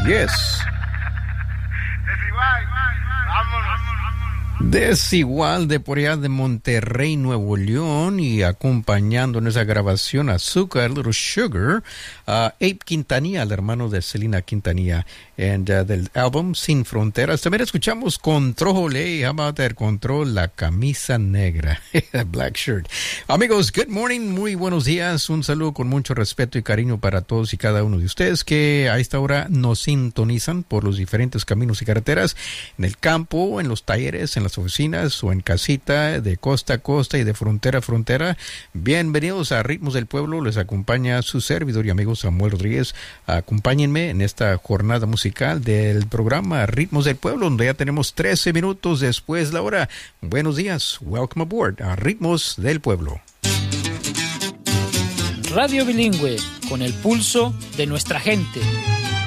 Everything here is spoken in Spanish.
Yes. Desigual de por allá de Monterrey, Nuevo León, y acompañando en esa grabación Azúcar, Little Sugar, Abe Quintanilla, el hermano de Selena Quintanilla, del álbum Sin Fronteras. También escuchamos Control, how about that? Control, la camisa negra, black shirt. Amigos, good morning, muy buenos días, un saludo con mucho respeto y cariño para todos y cada uno de ustedes que a esta hora nos sintonizan por los diferentes caminos y carreteras, en el campo, en los talleres, en las oficinas o en casita, de costa a costa y de frontera a frontera. Bienvenidos a Ritmos del Pueblo, les acompaña su servidor y amigo Samuel Rodríguez. Acompáñenme en esta jornada musical del programa Ritmos del Pueblo, donde ya tenemos 13 minutos después de la hora. Buenos días, welcome aboard a Ritmos del Pueblo. Radio bilingüe, con el pulso de nuestra gente.